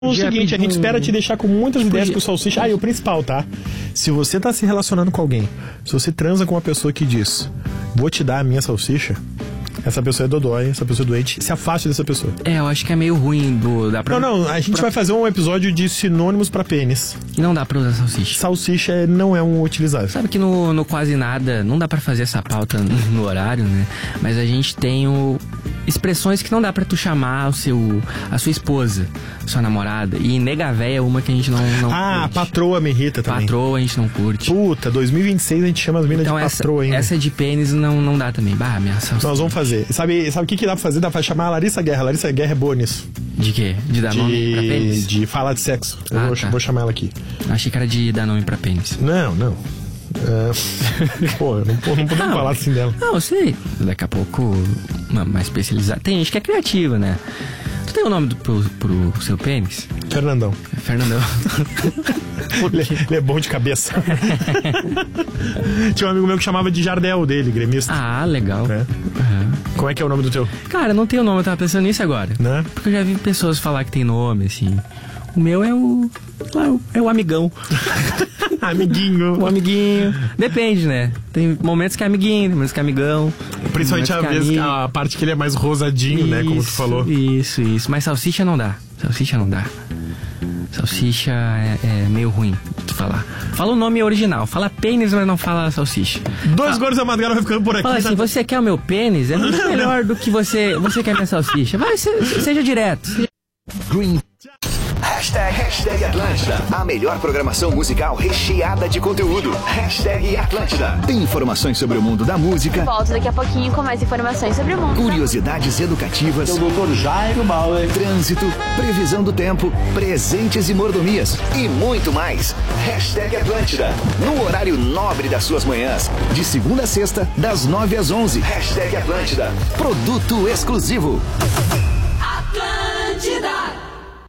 O seguinte, a gente espera te deixar com muitas ideias pro Salsicha. E o principal, tá? Se você tá se relacionando com alguém, se você transa com uma pessoa que diz, vou te dar a minha salsicha, essa pessoa é dodói, essa pessoa é doente, se afaste dessa pessoa. Eu acho que é meio ruim Não, a gente vai fazer um episódio de sinônimos pra pênis. E não dá pra usar salsicha. Salsicha não é um utilizável. Sabe que no Quase Nada, não dá pra fazer essa pauta no horário, né? Mas a gente tem expressões que não dá pra tu chamar a sua esposa, sua namorada. E nega véia é uma que a gente não curte. Patroa me irrita também. Patroa a gente não curte. Puta, 2026 a gente chama as minas de patroa ainda. Essa de pênis não dá também. Minha salsicha. Nós vamos fazer. Sabe o que dá pra fazer? Dá pra chamar a Larissa Guerra. A Larissa Guerra é boa nisso. De quê? De dar nome pra pênis? De falar de sexo. Vou chamar ela aqui. Achei que era de dar nome pra pênis. Não. Não podemos falar assim dela. Não, eu sei. Daqui a pouco, mais especializada. Tem gente que é criativa, né? Tu tem o nome pro seu pênis? Fernandão. Ele é bom de cabeça. Tinha um amigo meu que chamava de Jardel dele, gremista. Legal. Como é que é o nome do teu? Cara, não tem o nome, eu tava pensando nisso agora. Né? Porque eu já vi pessoas falar que tem nome, assim. O meu é o amigão. Amiguinho. O amiguinho. Depende, né? Tem momentos que é amiguinho, tem momentos que é amigão. Principalmente a parte que ele é mais rosadinho, né? Como tu falou. Isso. Mas salsicha não dá. Salsicha é meio ruim tu falar. Fala o nome original. Fala pênis, mas não fala salsicha. Dois gordos da madrugada vai ficando por aqui. Fala assim, você quer o meu pênis? É muito melhor do que você quer minha salsicha. Vai, seja direto. Hashtag Atlântida. A melhor programação musical recheada de conteúdo. Hashtag Atlântida. Tem informações sobre o mundo da música. Volto daqui a pouquinho com mais informações sobre o mundo. Curiosidades educativas. O Dr. Jairo Bauer. Trânsito, previsão do tempo, presentes e mordomias. E muito mais. Hashtag Atlântida. No horário nobre das suas manhãs. De segunda a sexta, das 9 às 11. Hashtag Atlântida. Produto exclusivo. Atlântida.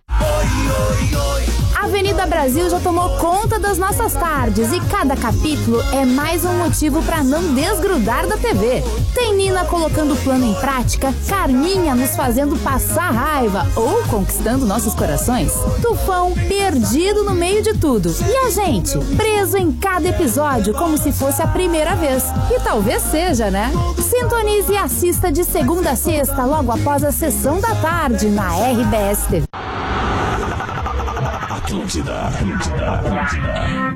A Avenida Brasil já tomou conta das nossas tardes e cada capítulo é mais um motivo para não desgrudar da TV. Tem Nina colocando o plano em prática, Carminha nos fazendo passar raiva ou conquistando nossos corações, Tufão perdido no meio de tudo e a gente preso em cada episódio como se fosse a primeira vez. E talvez seja, né? Sintonize e assista de segunda a sexta logo após a sessão da tarde na RBS TV. Atlântida.